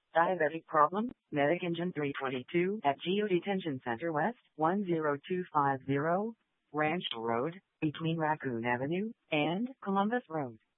Diabetic problem, Medic Engine 322 at Geo Detention Center West, 10250, Ranch Road, between Raccoon Avenue and Columbus Road.